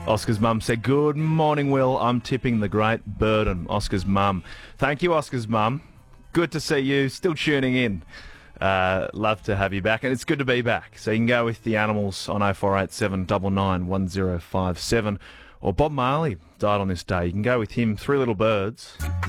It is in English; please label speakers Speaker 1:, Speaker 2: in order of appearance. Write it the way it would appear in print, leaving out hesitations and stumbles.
Speaker 1: Oscar's mum said, "Good morning, Will. I'm tipping the great Burden." Oscar's mum. Thank you, Oscar's mum. Good to see you. Still tuning in. Love to have you back, and it's good to be back. So you can go with the Animals on 0487 99 1057. Or Bob Marley died on this day. You can go with him. Three Little Birds.